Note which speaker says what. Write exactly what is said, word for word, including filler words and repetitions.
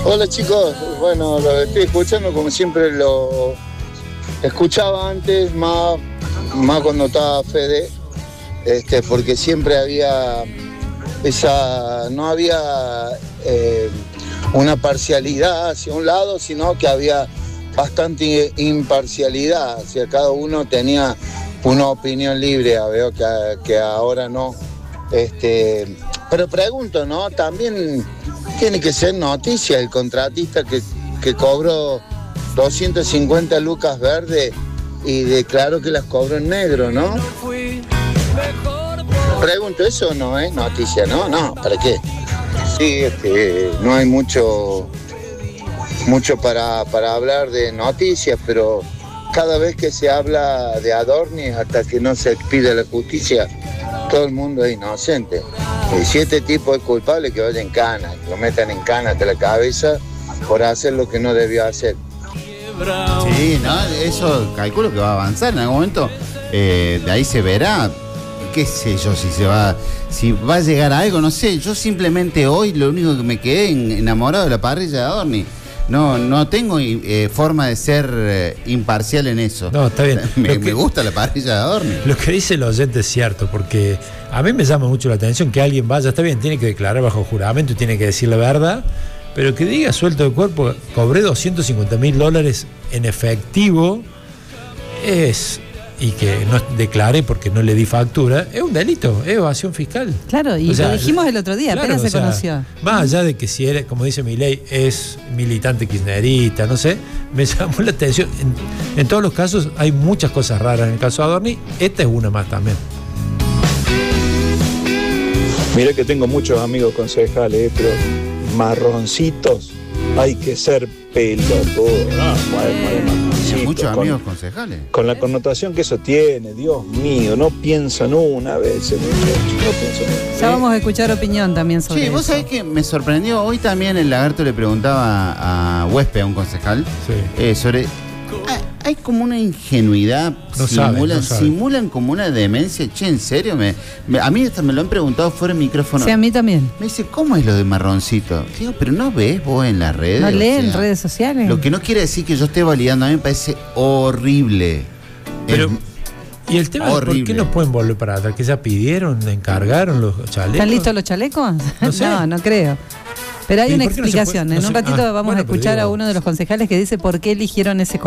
Speaker 1: Hola chicos, bueno, lo estoy escuchando como siempre lo escuchaba antes, más, más cuando estaba Fede, este, porque siempre había esa, no había eh, una parcialidad hacia un lado, sino que había bastante imparcialidad, o sea, cada uno tenía una opinión libre, veo que, que ahora no. Este, pero pregunto, ¿no? También tiene que ser noticia el contratista que, que cobró doscientas cincuenta lucas verdes y declaró que las cobró en negro, ¿no? Pregunto, eso no es noticia, ¿no? No, ¿para qué? Sí, este, no hay mucho, mucho para, para hablar de noticias, pero cada vez que se habla de Adorni, hasta que no se expide la justicia, todo el mundo es inocente. Y si este tipo es culpable, que vaya en cana, que lo metan en cana hasta la cabeza por hacer lo que no debió hacer.
Speaker 2: Sí, no, eso calculo que va a avanzar en algún momento. Eh, de ahí se verá, qué sé yo, si se va, si va a llegar a algo, no sé. Yo simplemente hoy lo único que me quedé enamorado de la parrilla de Adorni. No, no tengo eh, forma de ser eh, imparcial en eso.
Speaker 3: No, está bien.
Speaker 2: Me,
Speaker 3: que,
Speaker 2: me gusta la parrilla de Adorni.
Speaker 3: Lo que dice el oyente es cierto, porque a mí me llama mucho la atención que alguien vaya, está bien, tiene que declarar bajo juramento y tiene que decir la verdad, pero que diga suelto de cuerpo, cobré doscientos cincuenta mil dólares en efectivo, es... y que no declare porque no le di factura, es un delito, es evasión fiscal.
Speaker 4: Claro, y o sea, lo dijimos el otro día, claro, apenas se o sea, conoció.
Speaker 3: Más allá de que si eres, como dice Milei, es militante kirchnerista, no sé, me llamó la atención. En, en todos los casos hay muchas cosas raras. En el caso de Adorni, esta es una más también.
Speaker 5: Mira que tengo muchos amigos concejales, pero marroncitos, hay que ser pelotudo. Ah, bueno,
Speaker 2: sí, muchos amigos con, concejales.
Speaker 5: Con la connotación que eso tiene, Dios mío, no piensan una vez, muchachos, no piensan una vez.
Speaker 4: Ya vamos a escuchar opinión también sobre
Speaker 2: sí,
Speaker 4: eso.
Speaker 2: Sí, vos sabés que me sorprendió, hoy también el Lagarto le preguntaba a Huespe, a un concejal, sí. eh, sobre... Hay, hay como una ingenuidad,
Speaker 3: no
Speaker 2: simulan,
Speaker 3: sabe, no sabe.
Speaker 2: simulan como una demencia. Che, ¿en serio? Me, me, a mí hasta me lo han preguntado fuera del micrófono.
Speaker 4: Sí, a mí también.
Speaker 2: Me dice, ¿cómo es lo de marroncito? Digo, pero ¿no ves vos en las redes?
Speaker 4: ¿No leen en
Speaker 2: sea,
Speaker 4: redes sociales?
Speaker 2: Lo que no quiere decir que yo esté validando, a mí me parece horrible.
Speaker 3: Pero...
Speaker 2: Es
Speaker 3: y el tema horrible. Es por qué no pueden volver para atrás, que ya pidieron, encargaron los chalecos.
Speaker 4: ¿Están listos los chalecos?
Speaker 3: No sé.
Speaker 4: No, no creo. Pero hay una explicación. No en un ratito ah, vamos bueno, a escuchar digo, a uno de los concejales que dice por qué eligieron ese